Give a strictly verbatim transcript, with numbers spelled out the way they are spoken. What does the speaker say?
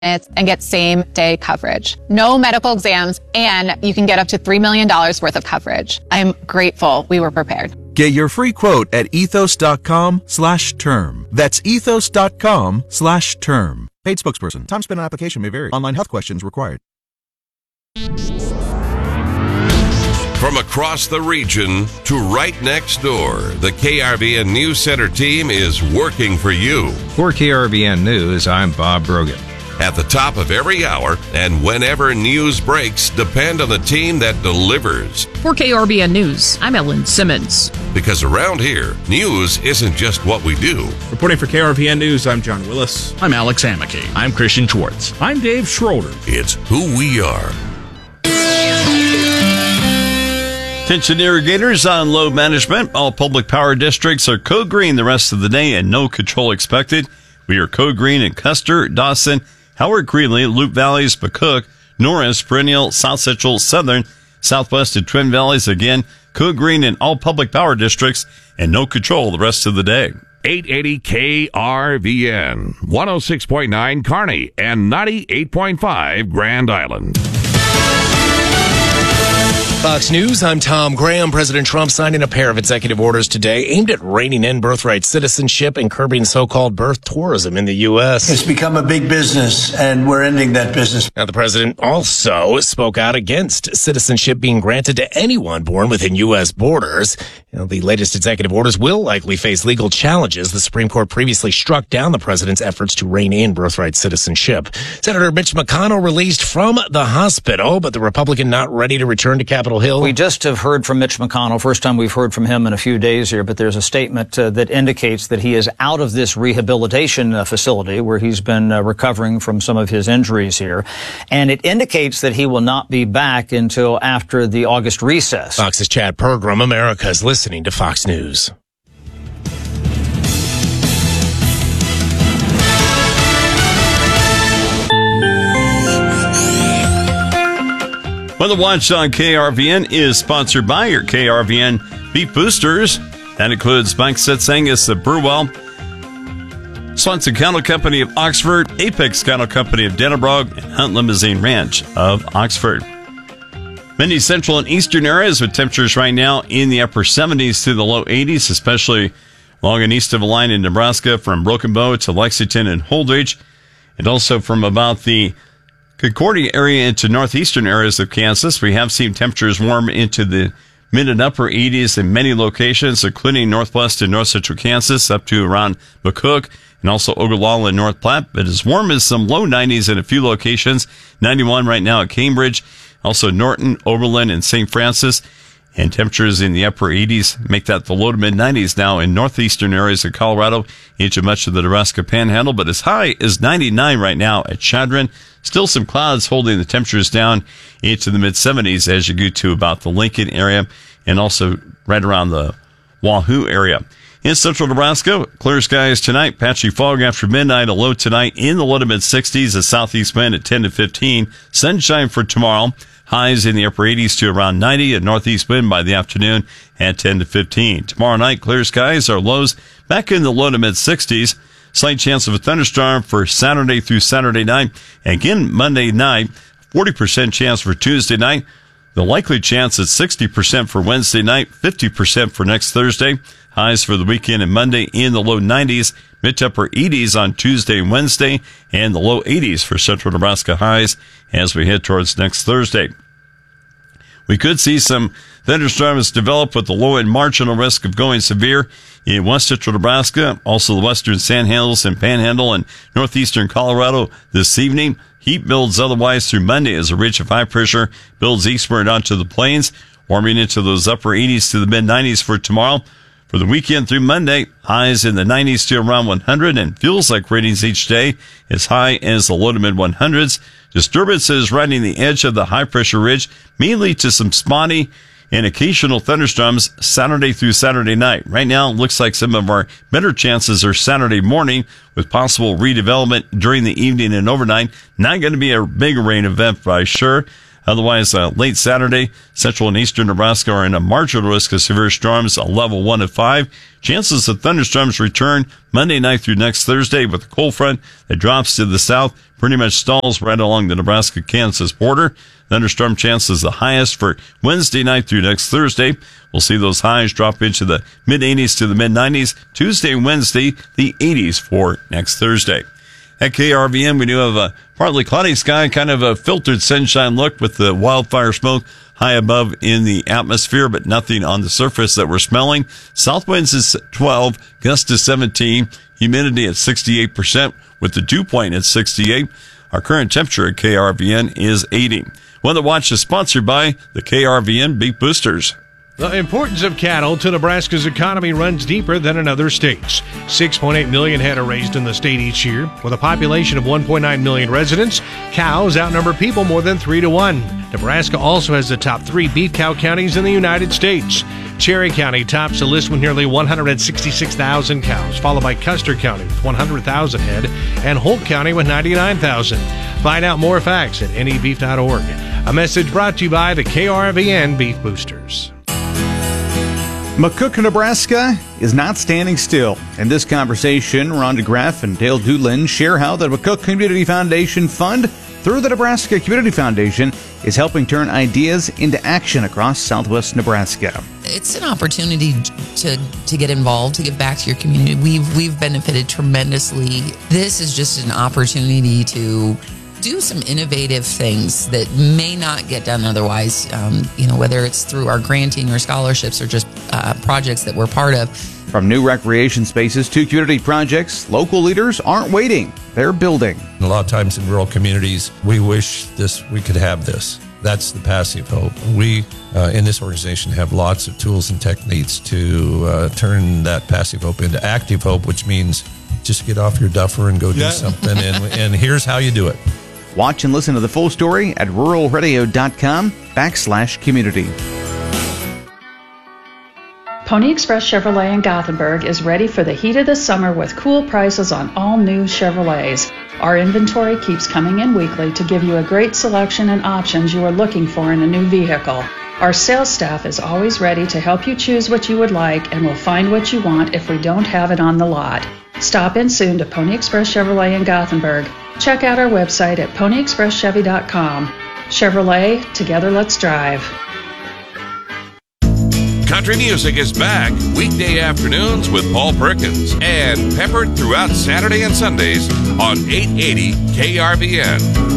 and get same-day coverage. No medical exams, and you can get up to three million dollars worth of coverage. I'm grateful we were prepared. Get your free quote at ethos.com slash term. That's ethos.com slash term. Paid spokesperson. Time spent on application may vary. Online health questions required. From across the region to right next door, the K R V N News Center team is working for you. For K R V N News, I'm Bob Brogan. At the top of every hour and whenever news breaks, depend on the team that delivers. For K R V N News, I'm Ellen Simmons. Because around here, news isn't just what we do. Reporting for K R V N News, I'm John Willis. I'm Alex Amicky. I'm Christian Schwartz. I'm Dave Schroeder. It's who we are. Attention irrigators on load management. All public power districts are code green the rest of the day and no control expected. We are code green in Custer, Dawson, Howard, Greeley, Loup Valleys, McCook, Norris, Perennial, South Central, Southern, Southwest, and Twin Valleys. Again, code green in all public power districts and no control the rest of the day. eight eighty K R V N, one oh six point nine Kearney, and ninety-eight point five Grand Island. Fox News, I'm Tom Graham. President Trump signing a pair of executive orders today aimed at reining in birthright citizenship and curbing so-called birth tourism in the U S. It's become a big business, and we're ending that business. Now, the president also spoke out against citizenship being granted to anyone born within U S borders. You know, the latest executive orders will likely face legal challenges. The Supreme Court previously struck down the president's efforts to rein in birthright citizenship. Senator Mitch McConnell released from the hospital, but the Republican not ready to return to Capitol Hill. We just have heard from Mitch McConnell. First time we've heard from him in a few days here, but there's a statement uh, that indicates that he is out of this rehabilitation uh, facility where he's been uh, recovering from some of his injuries here. And it indicates that he will not be back until after the August recess. Fox's Chad Pergram, America's listening to Fox News. Weather Watch on K R V N is sponsored by your K R V N Beef Boosters. That includes Mike Sitz Angus of Brewell, Swanson Cattle Company of Oxford, Apex Cattle Company of Dannebrog, and Hunt Limousine Ranch of Oxford. Many central and eastern areas with temperatures right now in the upper seventies to the low eighties, especially along and east of the line in Nebraska from Broken Bow to Lexington and Holdrege, and also from about the Concordia area into northeastern areas of Kansas. We have seen temperatures warm into the mid and upper eighties in many locations, including northwest and north central Kansas, up to around McCook, and also Ogallala and North Platte. But as warm as some low nineties in a few locations, ninety-one right now at Cambridge, also Norton, Oberlin, and Saint Francis. And temperatures in the upper eighties make that the low to mid nineties now in northeastern areas of Colorado, into much of the Nebraska Panhandle, but as high as ninety-nine right now at Chadron. Still some clouds holding the temperatures down into the mid seventies as you go to about the Lincoln area and also right around the Wahoo area. In central Nebraska, clear skies tonight, patchy fog after midnight, a low tonight in the low to mid sixties, a southeast wind at ten to fifteen. Sunshine for tomorrow. Highs in the upper eighties to around ninety, and northeast wind by the afternoon at ten to fifteen. Tomorrow night, clear skies, our lows back in the low to mid sixties. Slight chance of a thunderstorm for Saturday through Saturday night. Again, Monday night, forty percent chance for Tuesday night. The likely chance is sixty percent for Wednesday night, fifty percent for next Thursday. Highs for the weekend and Monday in the low nineties, mid to upper eighties on Tuesday and Wednesday, and the low eighties for central Nebraska highs as we head towards next Thursday. We could see some thunderstorms develop with the low and marginal risk of going severe in west central Nebraska, also the western Sandhills and Panhandle and northeastern Colorado this evening. Heat builds otherwise through Monday as a ridge of high pressure builds eastward onto the plains, warming into those upper eighties to the mid nineties for tomorrow. For the weekend through Monday, highs in the nineties to around one hundred, and feels like ratings each day as high as the low to mid one hundreds. Disturbances riding the edge of the high pressure ridge may lead to some spotty and occasional thunderstorms Saturday through Saturday night. Right now, it looks like some of our better chances are Saturday morning with possible redevelopment during the evening and overnight. Not going to be a big rain event by sure. Otherwise, uh, late Saturday, central and eastern Nebraska are in a marginal risk of severe storms, a level one of five. Chances of thunderstorms return Monday night through next Thursday with a cold front that drops to the south, pretty much stalls right along the Nebraska-Kansas border. Thunderstorm chances the highest for Wednesday night through next Thursday. We'll see those highs drop into the mid-eighties to the mid-nineties. Tuesday and Wednesday, the eighties for next Thursday. At K R V N, we do have a partly cloudy sky, kind of a filtered sunshine look with the wildfire smoke high above in the atmosphere, but nothing on the surface that we're smelling. South winds is twelve, gusts to seventeen, humidity at sixty-eight percent with the dew point at sixty-eight. Our current temperature at K R V N is eighty. Weather Watch is sponsored by the K R V N Beef Boosters. The importance of cattle to Nebraska's economy runs deeper than in other states. six point eight million head are raised in the state each year. With a population of one point nine million residents, cows outnumber people more than three to one. Nebraska also has the top three beef cow counties in the United States. Cherry County tops the list with nearly one hundred sixty-six thousand cows, followed by Custer County with one hundred thousand head and Holt County with ninety-nine thousand. Find out more facts at N E beef dot org. A message brought to you by the K R V N Beef Boosters. McCook, Nebraska is not standing still. In this conversation, Rhonda Graff and Dale Doolin share how the McCook Community Foundation Fund, through the Nebraska Community Foundation, is helping turn ideas into action across southwest Nebraska. It's an opportunity to to get involved, to give back to your community. We've we've benefited tremendously. This is just an opportunity to do some innovative things that may not get done otherwise, um, you know, whether it's through our granting or scholarships or just uh, projects that we're part of. From new recreation spaces to community projects, local leaders aren't waiting. They're building. A lot of times in rural communities, we wish this we could have this. That's the passive hope. We, uh, in this organization, have lots of tools and techniques to uh, turn that passive hope into active hope, which means just get off your duffer and go do Yeah. something. And, and here's how you do it. Watch and listen to the full story at rural radio dot com backslash community. Pony Express Chevrolet in Gothenburg is ready for the heat of the summer with cool prices on all new Chevrolets. Our inventory keeps coming in weekly to give you a great selection and options you are looking for in a new vehicle. Our sales staff is always ready to help you choose what you would like and will find what you want if we don't have it on the lot. Stop in soon to Pony Express Chevrolet in Gothenburg. Check out our website at pony express chevy dot com. Chevrolet, together let's drive. Country music is back weekday afternoons with Paul Perkins and peppered throughout Saturday and Sundays on eight eighty K R V N.